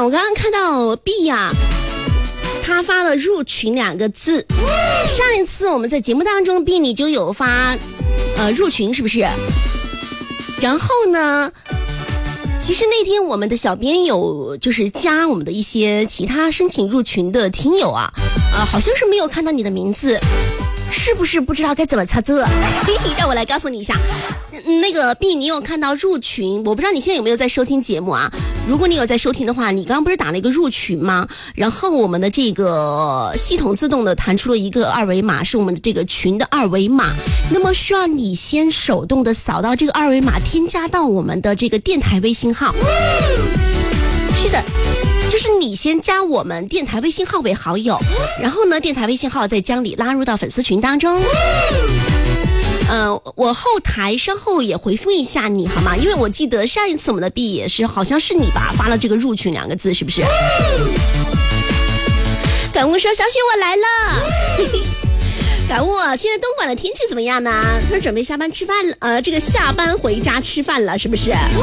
我刚刚看到 B 呀，他发了入群2个字。上一次我们在节目当中 B 你就有发入群是不是？然后呢，其实那天我们的小编有就是加我们的一些其他申请入群的听友啊，好像是没有看到你的名字，是不是不知道该怎么操作？让我来告诉你一下。那个 B 你有看到入群，我不知道你现在有没有在收听节目啊？如果你有在收听的话，你刚刚不是打了一个入群吗？然后我们的这个系统自动的弹出了一个二维码，是我们的这个群的二维码，那么需要你先手动的扫到这个二维码，添加到我们的这个电台微信号。是的，就是你先加我们电台微信号为好友，然后呢电台微信号再将你拉入到粉丝群当中。我后台稍后也回复一下你好吗？因为我记得上一次我们的 B 也是，好像是你吧，发了这个入群2个字，是不是？感悟说小雪我来了。感悟现在东莞的天气怎么样呢？他说准备下班吃饭了，这个下班回家吃饭了，是不是？